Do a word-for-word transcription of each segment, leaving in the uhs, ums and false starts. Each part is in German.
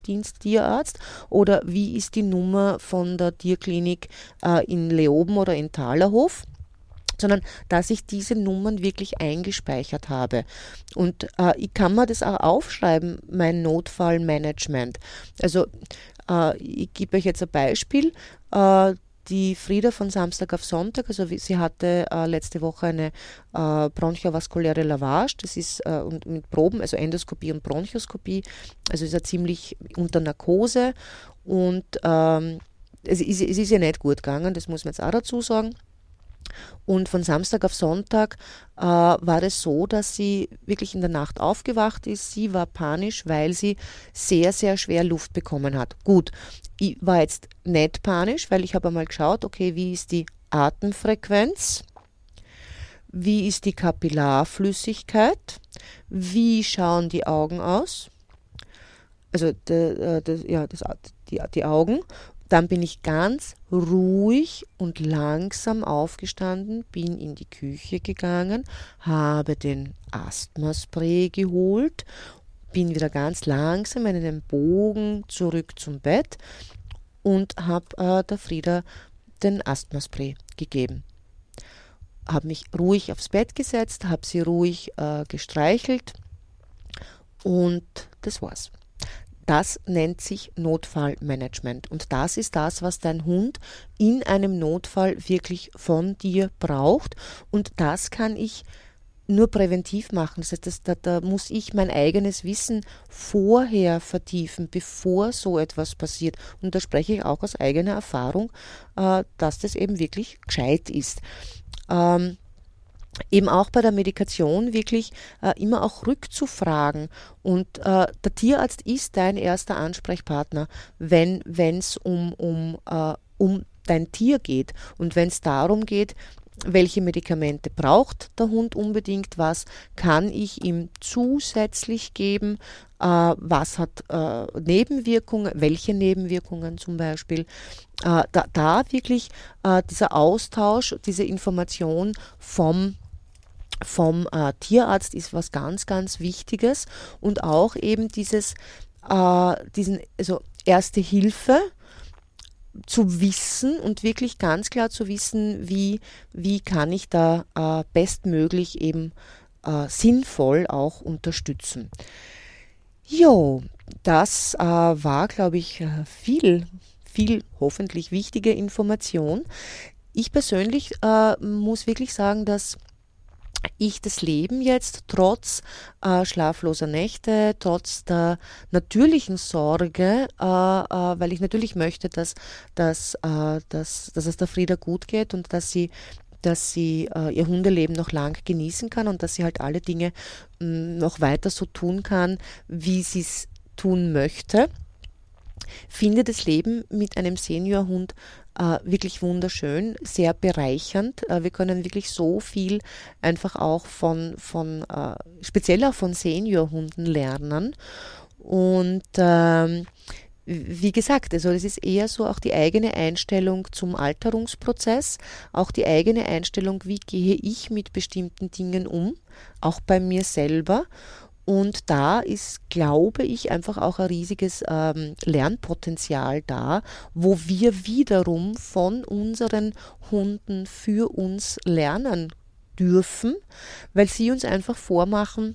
Dienst Tierarzt oder wie ist die Nummer von der Tierklinik äh, in Leoben oder in Thalerhof, sondern dass ich diese Nummern wirklich eingespeichert habe. Und äh, ich kann mir das auch aufschreiben, mein Notfallmanagement. Also äh, ich gebe euch jetzt ein Beispiel. Äh, die Frieda von Samstag auf Sonntag, also sie hatte äh, letzte Woche eine äh, bronchiovaskuläre Lavage, das ist äh, und mit Proben, also Endoskopie und Bronchoskopie, also ist ja ziemlich unter Narkose und ähm, es, ist, es ist ihr nicht gut gegangen, das muss man jetzt auch dazu sagen. Und von Samstag auf Sonntag äh, war es so, dass sie wirklich in der Nacht aufgewacht ist. Sie war panisch, weil sie sehr, sehr schwer Luft bekommen hat. Gut, ich war jetzt nicht panisch, weil ich habe einmal geschaut, okay, wie ist die Atemfrequenz, wie ist die Kapillarflüssigkeit, wie schauen die Augen aus, also de, de, ja, das, die, die Augen. Dann bin ich ganz ruhig und langsam aufgestanden, bin in die Küche gegangen, habe den Asthmaspray geholt, bin wieder ganz langsam in einem Bogen zurück zum Bett und habe äh, der Frieda den Asthmaspray gegeben. Habe mich ruhig aufs Bett gesetzt, habe sie ruhig äh, gestreichelt und das war's. Das nennt sich Notfallmanagement und das ist das, was dein Hund in einem Notfall wirklich von dir braucht und das kann ich nur präventiv machen. Das heißt, das, da, da muss ich mein eigenes Wissen vorher vertiefen, bevor so etwas passiert und da spreche ich auch aus eigener Erfahrung, äh, dass das eben wirklich gescheit ist. Ähm, Eben auch bei der Medikation wirklich äh, immer auch rückzufragen. Und äh, der Tierarzt ist dein erster Ansprechpartner, wenn es um, um, äh, um dein Tier geht. Und wenn es darum geht, welche Medikamente braucht der Hund unbedingt, was kann ich ihm zusätzlich geben, äh, was hat äh, Nebenwirkungen, welche Nebenwirkungen zum Beispiel. Äh, da, da wirklich äh, dieser Austausch, diese Information vom vom äh, Tierarzt ist was ganz, ganz Wichtiges und auch eben dieses, äh, diesen, also Erste Hilfe zu wissen und wirklich ganz klar zu wissen, wie, wie kann ich da äh, bestmöglich eben äh, sinnvoll auch unterstützen. Jo, das äh, war, glaube ich, viel, viel hoffentlich wichtige Information. Ich persönlich äh, muss wirklich sagen, dass ich das Leben jetzt trotz äh, schlafloser Nächte, trotz der natürlichen Sorge, äh, äh, weil ich natürlich möchte, dass, dass, äh, dass, dass es der Frieda gut geht und dass sie, dass sie äh, ihr Hundeleben noch lang genießen kann und dass sie halt alle Dinge mh, noch weiter so tun kann, wie sie es tun möchte. Finde das Leben mit einem Seniorhund äh, wirklich wunderschön, sehr bereichernd. Äh, wir können wirklich so viel einfach auch von, von äh, speziell auch von Seniorhunden lernen. Und ähm, wie gesagt, also es ist eher so auch die eigene Einstellung zum Alterungsprozess, auch die eigene Einstellung, wie gehe ich mit bestimmten Dingen um, auch bei mir selber. Und da ist, glaube ich, einfach auch ein riesiges ähm, Lernpotenzial da, wo wir wiederum von unseren Hunden für uns lernen dürfen, weil sie uns einfach vormachen,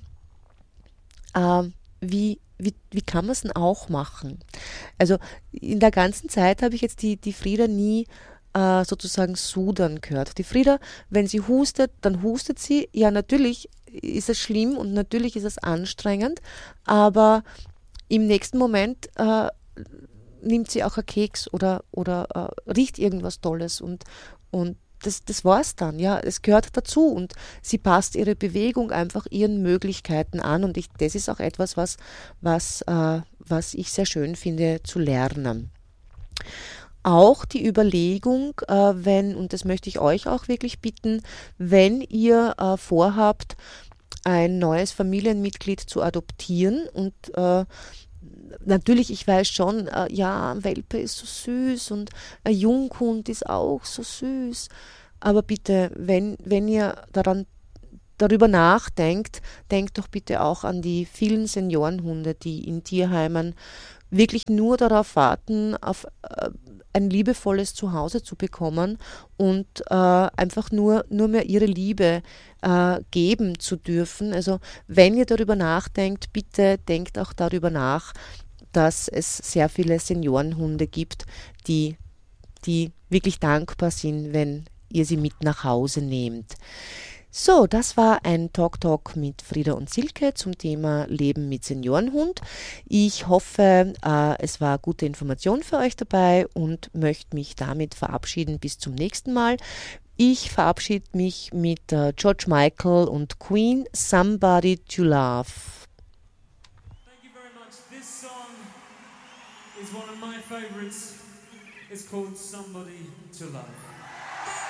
äh, wie, wie, wie kann man es denn auch machen. Also in der ganzen Zeit habe ich jetzt die, die Frieda nie äh, sozusagen sudern gehört. Die Frieda, wenn sie hustet, dann hustet sie. Ja, natürlich ist es schlimm und natürlich ist es anstrengend, aber im nächsten Moment äh, nimmt sie auch einen Keks oder, oder äh, riecht irgendwas Tolles und, und das, das war es dann, ja, es gehört dazu und sie passt ihre Bewegung einfach ihren Möglichkeiten an und ich, das ist auch etwas, was, was, äh, was ich sehr schön finde zu lernen. Auch die Überlegung, äh, wenn, und das möchte ich euch auch wirklich bitten, wenn ihr äh, vorhabt, ein neues Familienmitglied zu adoptieren und äh, natürlich, ich weiß schon, äh, ja, ein Welpe ist so süß und ein Junghund ist auch so süß, aber bitte, wenn, wenn ihr daran darüber nachdenkt, denkt doch bitte auch an die vielen Seniorenhunde, die in Tierheimen wirklich nur darauf warten, auf äh, ein liebevolles Zuhause zu bekommen und äh, einfach nur, nur mehr ihre Liebe äh, geben zu dürfen. Also wenn ihr darüber nachdenkt, bitte denkt auch darüber nach, dass es sehr viele Seniorenhunde gibt, die, die wirklich dankbar sind, wenn ihr sie mit nach Hause nehmt. So, das war ein Talk Talk mit Frieda und Silke zum Thema Leben mit Seniorenhund. Ich hoffe, äh, es war gute Information für euch dabei und möchte mich damit verabschieden. Bis zum nächsten Mal. Ich verabschiede mich mit äh, George Michael und Queen, Somebody to Love. Thank you very much. This song is one of my favorites. It's called Somebody to Love.